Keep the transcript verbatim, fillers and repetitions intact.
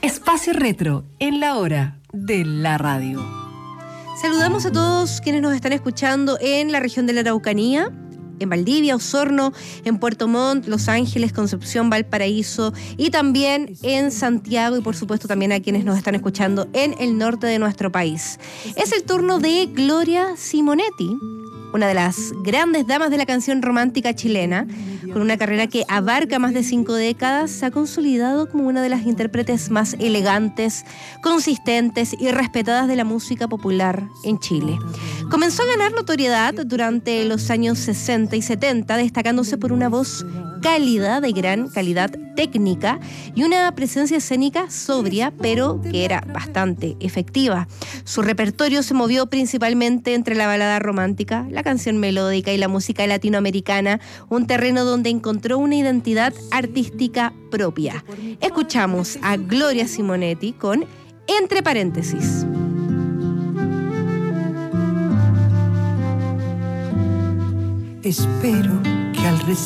Espacio Retro, en la hora de la radio. Saludamos a todos quienes nos están escuchando en la región de la Araucanía, en Valdivia, Osorno, en Puerto Montt, Los Ángeles, Concepción, Valparaíso y también en Santiago y por supuesto también a quienes nos están escuchando en el norte de nuestro país. Es el turno de Gloria Simonetti, una de las grandes damas de la canción romántica chilena, con una carrera que abarca más de cinco décadas, se ha consolidado como una de las intérpretes más elegantes, consistentes y respetadas de la música popular en Chile. Comenzó a ganar notoriedad durante los años sesenta y setenta, destacándose por una voz cálida, de gran calidad técnica y una presencia escénica sobria, pero que era bastante efectiva. Su repertorio se movió principalmente entre la balada romántica, la canción melódica y la música latinoamericana, un terreno donde encontró una identidad artística propia. Escuchamos a Gloria Simonetti con Entre paréntesis. Espero que al recibir